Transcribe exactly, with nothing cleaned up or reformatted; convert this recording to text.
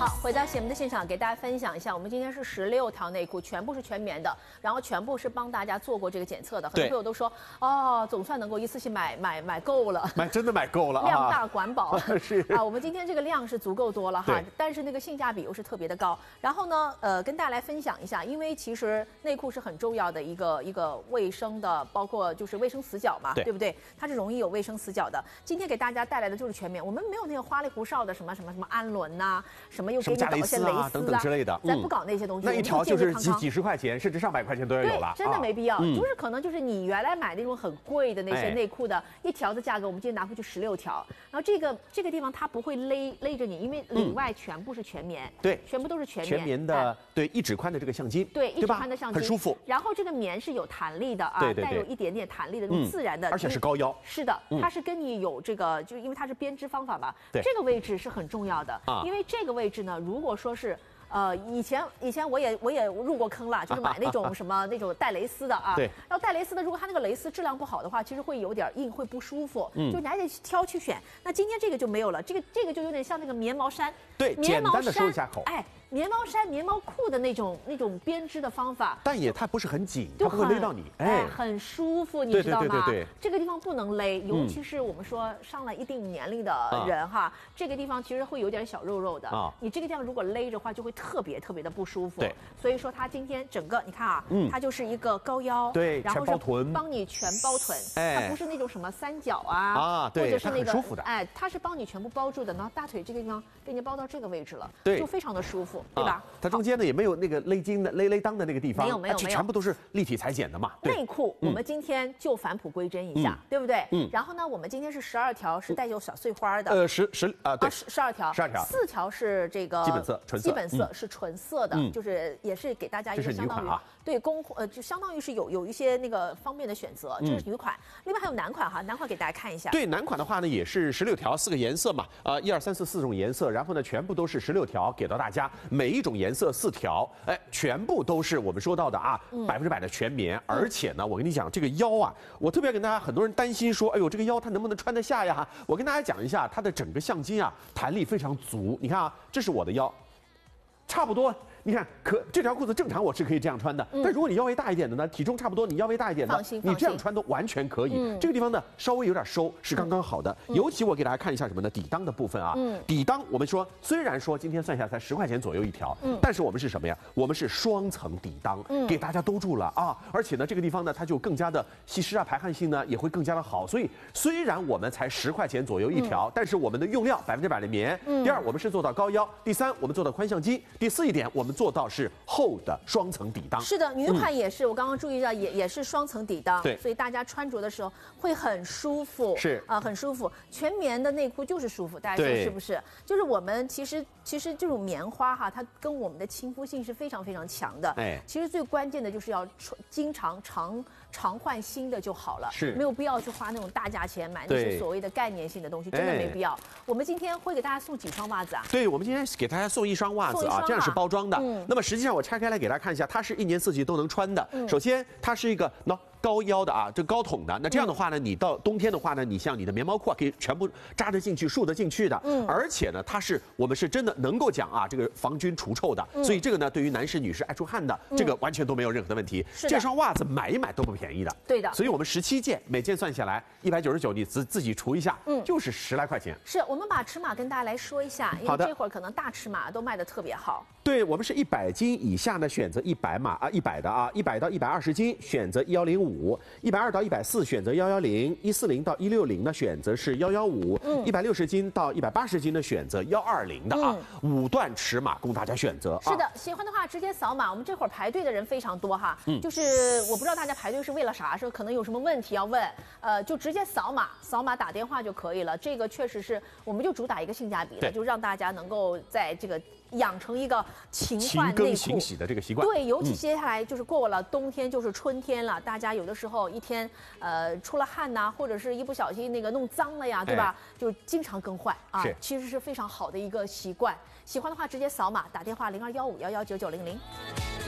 好，回到节目的现场，给大家分享一下，我们今天是十六条内裤，全部是全棉的，然后全部是帮大家做过这个检测的。很多朋友都说，哦，总算能够一次性买买买够了， 买真的买够了， 量大管饱。 是啊，我们今天这个量是足够多了哈，但是那个性价比又是特别的高。然后呢，呃，跟大家来分享一下，因为其实内裤是很重要的一个一个卫生的，包括就是卫生死角嘛， 对, 对不对？它是容易有卫生死角的。今天给大家带来的就是全棉，我们没有那个花里胡哨的什么什么什么氨纶呐、啊，什么又给你搞一些蕾丝啊等等之类的， 咱不搞那些东西。 那一条就是几几十块钱，甚至上百块钱都要有了。 真的没必要，就是可能就是你原来买那种很贵的那些内裤的，一条的价格，我们今天拿回去十六条。然后这个这个地方它不会勒勒着你，因为里外全部是全棉， 对， 全部都是全棉。 全棉的，对，一指宽的这个橡筋， 对，一指宽的橡筋很舒服。 然后这个棉是有弹力的啊， 对对对， 带有一点点弹力的，那种自然的， 而且是高腰。 是的，它是跟你有这个，就因为它是编织方法嘛， 对， 这个位置是很重要的，因为这个位置呢，如果说是。呃，以前以前我也我也入过坑了，就是买那种什么那种带蕾丝的啊。 对。 然后带蕾丝的，如果它那个蕾丝质量不好的话，其实会有点硬，会不舒服。嗯。就你还得挑去选。那今天这个就没有了，这个这个就有点像那个棉毛衫。 对， 棉毛衫简单的收一下口。 哎，棉毛衫、棉毛裤的那种那种编织的方法。 但也它不是很紧，它不会勒到你。 哎，很舒服，你知道吗？ 对对对对对。 这个地方不能勒，尤其是我们说上了一定年龄的人哈，这个地方其实会有点小肉肉的。啊。你这个地方如果勒着的话，就会特别特别的不。不舒服， 对， 所以说它今天整个你看啊，嗯，它就是一个高腰， 对， 然后是帮你全包臀，哎，它不是那种什么三角啊， 啊，对， 或者是那个舒服的， 哎，它是帮你全部包住的，然后大腿这个地方给你包到这个位置了， 对， 就非常的舒服，对吧？ 它中间呢也没有那个勒筋的勒勒裆的那个地方， 没有没有没有， 全部都是立体裁剪的嘛。 内裤我们今天就返璞归真一下，对不对？嗯。然后呢，我们今天是十二条，是带有小碎花的， 呃，十十啊，对， 十十二条， 十二条， 四条是这个基本色，纯色， 基本色是纯色的，就是也。也是给大家一个相当于对公呃，就相当于是有有一些那个方便的选择，这是女款。另外还有男款哈，男款给大家看一下。 对，男款的话呢也是十六条，四个颜色嘛，呃，一二三四四种颜色，然后呢全部都是十六条给到大家，每一种颜色四条，哎，全部都是我们说到的啊，百分之百的全棉。而且呢，我跟你讲这个腰啊，我特别跟大家很多人担心说，哎呦这个腰它能不能穿得下呀？我跟大家讲一下，它的整个橡筋啊弹力非常足。你看啊，这是我的腰，差不多。你看，可这条裤子正常我是可以这样穿的，嗯、但如果你腰围大一点的呢，体重差不多，你腰围大一点的，你这样穿都完全可以。嗯、这个地方呢稍微有点收是刚刚好的，嗯、尤其我给大家看一下什么呢？底裆的部分啊，嗯、底裆我们说虽然说今天算下才十块钱左右一条，嗯、但是我们是什么呀？我们是双层底裆，嗯、给大家兜住了啊！而且呢，这个地方呢它就更加的吸湿啊，排汗性呢也会更加的好。所以虽然我们才十块钱左右一条，嗯、但是我们的用料百分之百的棉。嗯、第二，我们是做到高腰；第三，我们做到宽橡肌；第四一点，我们做到是厚的双层底裆。是的， 女款也是，嗯、我刚刚注意到也也是双层底裆， 对， 所以大家穿着的时候会很舒服， 是啊、呃，很舒服。全棉的内裤就是舒服，大家说是不是？就是我们其实其实这种棉花哈，它跟我们的亲肤性是非常非常强的。哎，其实最关键的就是要经常常常换新的就好了， 是没有必要去花那种大价钱买那些所谓的概念性的东西，真的没必要。我们今天会给大家送几双袜子啊？ 对，我们今天给大家送一双袜子啊，这样是包装的。嗯、那么实际上我拆开来给大家看一下，它是一年四季都能穿的。嗯、首先，它是一个喏。高腰的啊，这高筒的，那这样的话呢，你到冬天的话呢，你像你的棉毛裤啊，可以全部扎得进去、束得进去的。嗯，而且呢，它是我们是真的能够讲啊，这个防菌除臭的。嗯、所以这个呢，对于男士、女士爱出汗的，嗯、这个完全都没有任何的问题。这双袜子买一买都不便宜的。 对的。 所以我们十七件，每件算下来一百九十九，你自自己除一下，嗯，就是十来块钱。 是我们把尺码跟大家来说一下，因为这会儿可能大尺码都卖得特别好。 对，我们是一百斤以下呢，选择一百码啊，一百的啊，一百到一百二十斤选择一幺零五，一百二到一百四选择幺幺零，一四零到一六零呢选择是幺幺五，一百六十斤到一百八十斤呢选择幺二零的啊，嗯、五段尺码供大家选择。 是的，喜欢的话直接扫码。我们这会儿排队的人非常多哈，嗯、就是我不知道大家排队是为了啥，说可能有什么问题要问，呃，就直接扫码，扫码打电话就可以了。这个确实是，我们就主打一个性价比的，就让大家能够在这个。养成一个勤换内裤、 勤更勤洗的这个习惯。 对，尤其接下来就是过了冬天，就是春天了，嗯、大家有的时候一天呃出了汗呐、啊，或者是一不小心那个弄脏了呀，对吧？哎、就经常更换啊，其实是非常好的一个习惯。喜欢的话直接扫码打电话零二幺五幺幺九九零零。